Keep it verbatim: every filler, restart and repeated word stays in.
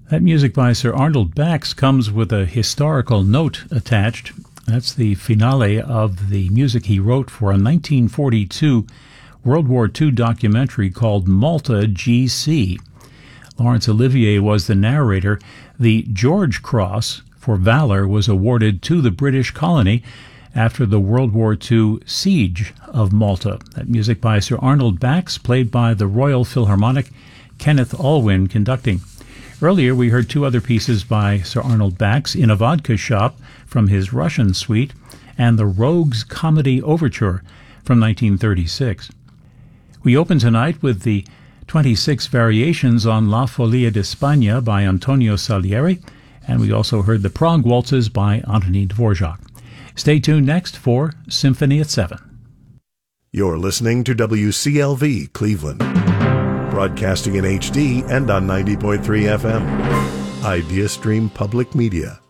That music by Sir Arnold Bax comes with a historical note attached. That's the finale of the music he wrote for a nineteen forty-two World War Two documentary called Malta G C. Laurence Olivier was the narrator. The George Cross for Valor was awarded to the British colony after the World War Two siege of Malta. That music by Sir Arnold Bax, played by the Royal Philharmonic, Kenneth Alwyn conducting. Earlier, we heard two other pieces by Sir Arnold Bax, In a Vodka Shop from his Russian suite, and the Rogues Comedy Overture from nineteen thirty-six. We open tonight with the twenty-six variations on La Folia d'España by Antonio Salieri, and we also heard the Prague Waltzes by Antonin Dvorak. Stay tuned next for Symphony at seven. You're listening to W C L V Cleveland, broadcasting in H D and on ninety point three F M. IdeaStream Public Media.